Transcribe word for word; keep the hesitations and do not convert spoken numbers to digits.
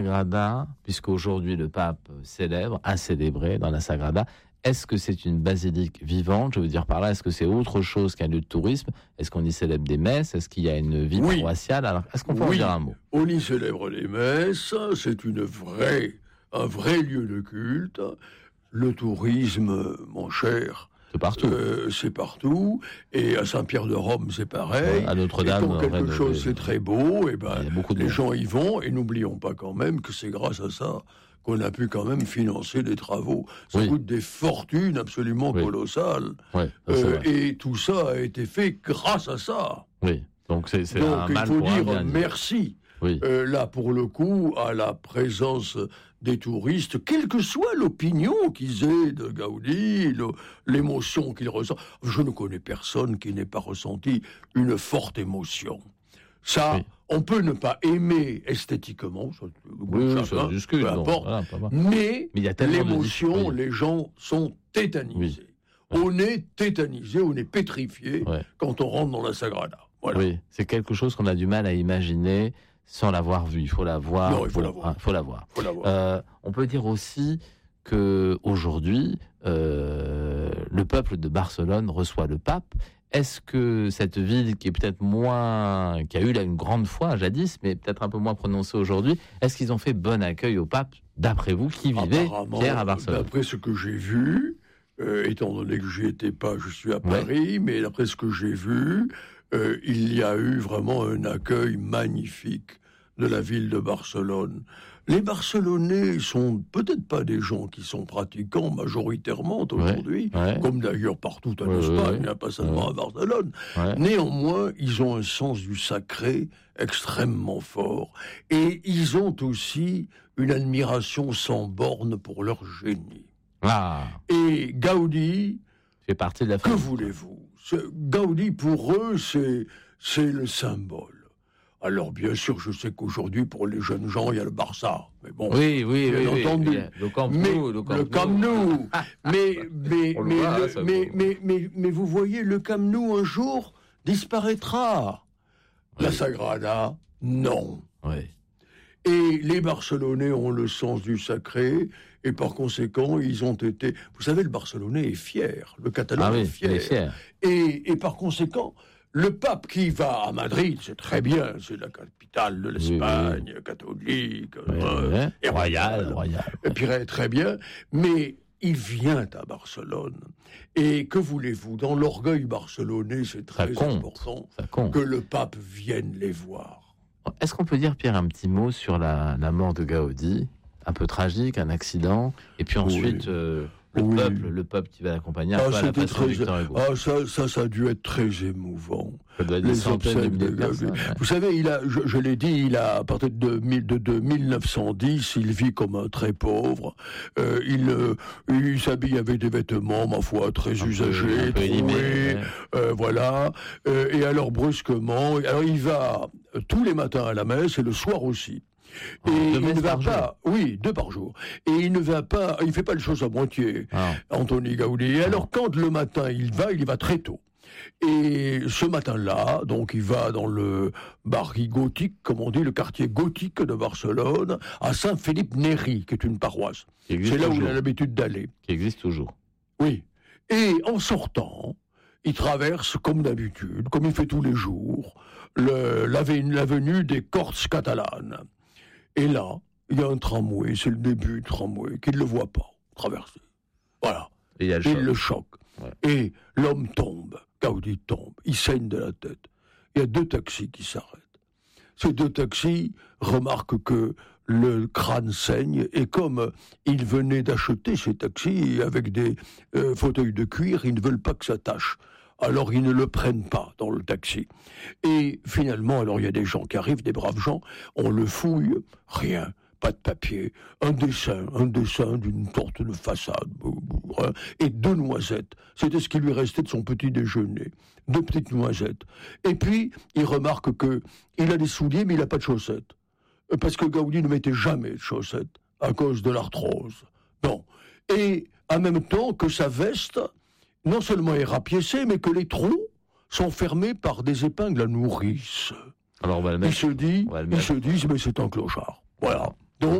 Sagrada, puisqu'aujourd'hui le pape célèbre, a célébré dans la Sagrada, est-ce que c'est une basilique vivante? Je veux dire par là, est-ce que c'est autre chose qu'un lieu de tourisme? Est-ce qu'on y célèbre des messes? Est-ce qu'il y a une vie oui. paroissiale? Alors, est-ce qu'on peut oui. en dire un mot? On y célèbre les messes, c'est une vraie, un vrai lieu de culte. Le tourisme, mon cher, c'est partout. Euh, c'est partout. Et à Saint-Pierre-de-Rome, c'est pareil. Ouais, à Notre-Dame, et quand quelque rénové, chose c'est très beau, et ben les monde. gens y vont. Et n'oublions pas quand même que c'est grâce à ça qu'on a pu quand même financer des travaux. Ça oui. coûte des fortunes absolument oui. colossales. Oui, euh, et tout ça a été fait grâce à ça. Oui. Donc c'est, c'est Donc, un il mal faut pour dire un bien merci. Oui. Euh, là, pour le coup, à la présence des touristes, quelle que soit l'opinion qu'ils aient de Gaudi, le, l'émotion qu'ils ressentent. Je ne connais personne qui n'ait pas ressenti une forte émotion. Ça, oui. on peut ne pas aimer esthétiquement, ça, oui, chacun, ça, jusque, peu importe, voilà, mais, mais y a l'émotion, de... les gens sont tétanisés. Oui. On est tétanisé, on est pétrifié ouais. quand on rentre dans la Sagrada. Voilà. Oui, c'est quelque chose qu'on a du mal à imaginer sans l'avoir vu. Il faut la voir. Non, il faut la voir. Hein, faut la voir. Faut la voir. Euh, on peut dire aussi que aujourd'hui, euh, le peuple de Barcelone reçoit le pape. Est-ce que cette ville qui est peut-être moins, qui a eu là une grande foi jadis, mais peut-être un peu moins prononcée aujourd'hui, est-ce qu'ils ont fait bon accueil au pape, d'après vous, qui vivait, Pierre, à Barcelone? D'après ce que j'ai vu, euh, étant donné que j'y étais pas, je suis à Paris, ouais. mais d'après ce que j'ai vu, euh, il y a eu vraiment un accueil magnifique de la ville de Barcelone. Les Barcelonais sont peut-être pas des gens qui sont pratiquants majoritairement aujourd'hui, ouais, ouais. comme d'ailleurs partout en ouais, Espagne, ouais, pas seulement ouais. à Barcelone. Ouais. Néanmoins, ils ont un sens du sacré extrêmement fort. Et ils ont aussi une admiration sans borne pour leur génie. Ah. Et Gaudi, fait partie de la que voulez-vous? Gaudi, pour eux, c'est, c'est le symbole. Alors, bien sûr, je sais qu'aujourd'hui, pour les jeunes gens, il y a le Barça. Mais bon, oui, oui, bien oui, entendu. Oui, le Camp Nou, mais, le Camp le Camp Nou. mais, mais, mais, voit, le, mais, mais, mais, mais vous voyez, le Camp Nou, un jour, disparaîtra. Oui. La Sagrada, non. Oui. Et les Barcelonais ont le sens du sacré, et par conséquent, ils ont été... Vous savez, le Barcelonais est fier, le Catalan ah oui, est fier. Il est fier. Et, et par conséquent... Le pape qui va à Madrid, c'est très bien, c'est la capitale de l'Espagne, oui, oui. catholique, oui, euh, oui. et royale, royale. Et puis très bien, mais il vient à Barcelone. Et que voulez-vous, dans l'orgueil barcelonais, c'est très ça important ça compte. que le pape vienne les voir. Est-ce qu'on peut dire, Pierre, un petit mot sur la, la mort de Gaudi? Un peu tragique, un accident, et puis ensuite... Oui. Euh, Le oui. peuple, le peuple qui va l'accompagner, ah, un peu à la façon très... de Victor Hugo. Ah, ça, ça, ça a dû être très émouvant. Ça doit être des centaines de milliers de personnes. Ouais. Vous savez, il a, je, je l'ai dit, il a, à partir de, de, de mille neuf cent dix, il vit comme un très pauvre. Euh, il, euh, il s'habille avec des vêtements, ma foi, très un usagés, peu, un peu troués, élimé, ouais. euh, voilà. Euh, et alors, brusquement, alors il va tous les matins à la messe et le soir aussi. Et oh, il ne va pas, jour. oui, deux par jour. Et il ne va pas, il fait pas les choses à moitié, ah. Anthony Gaudi. Et alors, ah. quand le matin il va, il y va très tôt. Et ce matin-là, donc, il va dans le barri gothique, comme on dit, le quartier gothique de Barcelone, à Saint-Philippe-Néri, qui est une paroisse. C'est là toujours. Où il a l'habitude d'aller. Qui existe toujours. Oui. Et en sortant, il traverse, comme d'habitude, comme il fait tous les jours, le, l'avenue, l'avenue des Corts catalanes. Et là, il y a un tramway, c'est le début du tramway, qu'il ne le voit pas traverser. Voilà. Et il y a le et choc. le choc. Ouais. Et l'homme tombe, Gaudi tombe, il saigne de la tête. Il y a deux taxis qui s'arrêtent. Ces deux taxis remarquent que le crâne saigne, et comme ils venaient d'acheter ces taxis avec des euh, fauteuils de cuir, ils ne veulent pas que ça tâche. Alors ils ne le prennent pas dans le taxi. Et finalement, alors il y a des gens qui arrivent, des braves gens, on le fouille, rien, pas de papier, un dessin, un dessin d'une sorte de façade, et deux noisettes. C'était ce qui lui restait de son petit déjeuner, deux petites noisettes. Et puis, il remarque que il a des souliers, mais il n'a pas de chaussettes. Parce que Gaudi ne mettait jamais de chaussettes, à cause de l'arthrose. Non. Et en même temps que sa veste... non seulement est rapiécé, mais que les trous sont fermés par des épingles à nourrice. Alors on va le mettre. Il se dit, le ils se disent, mais c'est un clochard. Voilà.